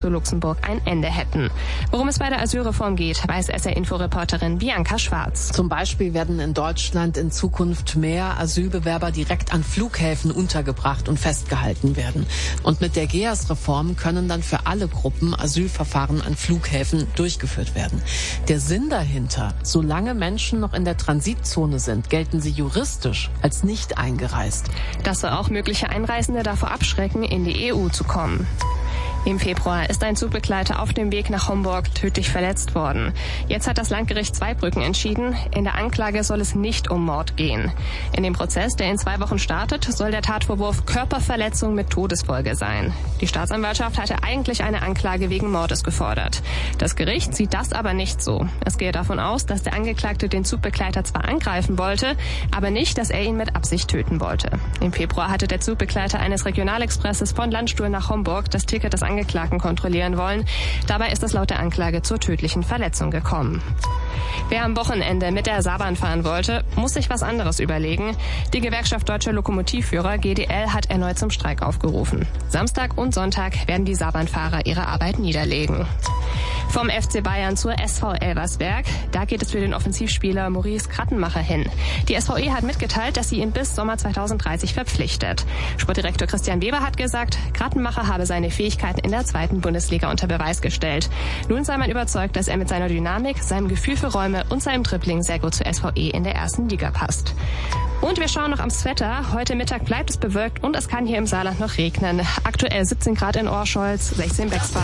zu Luxemburg ein Ende hätten. Worum es bei der Asylreform geht, weiß SR-Info-Reporterin Bianca Schwarz. Zum Beispiel werden in Deutschland in Zukunft mehr Asylbewerber direkt an Flughäfen untergebracht und festgehalten werden. Und mit der GEAS-Reform können dann für alle Gruppen Asylverfahren an Flughäfen durchgeführt werden. Der Sinn dahinter: Solange Menschen noch in der Transitzone sind, gelten sie juristisch als nicht eingereist. Das soll auch mögliche Einreisende davor abschrecken, in die EU zu kommen. Im Februar ist ein Zugbegleiter auf dem Weg nach Homburg tödlich verletzt worden. Jetzt hat das Landgericht Zweibrücken entschieden, in der Anklage soll es nicht um Mord gehen. In dem Prozess, der in 2 Wochen startet, soll der Tatvorwurf Körperverletzung mit Todesfolge sein. Die Staatsanwaltschaft hatte eigentlich eine Anklage wegen Mordes gefordert. Das Gericht sieht das aber nicht so. Es gehe davon aus, dass der Angeklagte den Zugbegleiter zwar angreifen wollte, aber nicht, dass er ihn mit Absicht töten wollte. Im Februar hatte der Zugbegleiter eines Regionalexpresses von Landstuhl nach Homburg das Ticket des Angeklagten kontrollieren wollen. Dabei ist es laut der Anklage zur tödlichen Verletzung gekommen. Wer am Wochenende mit der Saarbahn fahren wollte, muss sich was anderes überlegen. Die Gewerkschaft Deutscher Lokomotivführer GDL hat erneut zum Streik aufgerufen. Samstag und Sonntag werden die Saarbahnfahrer ihre Arbeit niederlegen. Vom FC Bayern zur SV Elversberg. Da geht es für den Offensivspieler Maurice Krattenmacher hin. Die SVE hat mitgeteilt, dass sie ihn bis Sommer 2030 verpflichtet. Sportdirektor Christian Weber hat gesagt, Krattenmacher habe seine Fähigkeiten in der 2. Bundesliga unter Beweis gestellt. Nun sei man überzeugt, dass er mit seiner Dynamik, seinem Gefühl für Räume und seinem Dribbling sehr gut zur SVE in der 1. Liga passt. Und wir schauen noch aufs Wetter. Heute Mittag bleibt es bewölkt und es kann hier im Saarland noch regnen. Aktuell 17 Grad in Orscholz, 16 in Bexbach.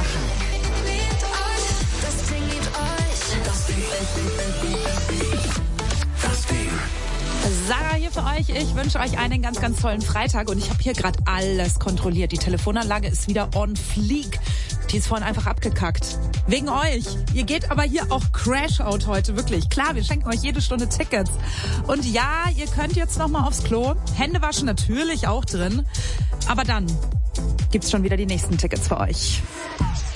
Sarah hier für euch. Ich wünsche euch einen ganz, ganz tollen Freitag und ich habe hier gerade alles kontrolliert. Die Telefonanlage ist wieder on fleek. Die ist vorhin einfach abgekackt. Wegen euch. Ihr geht aber hier auch Crash-Out heute, wirklich. Klar, wir schenken euch jede Stunde Tickets. Und ja, ihr könnt jetzt noch mal aufs Klo. Hände waschen natürlich auch drin. Aber dann gibt's schon wieder die nächsten Tickets für euch.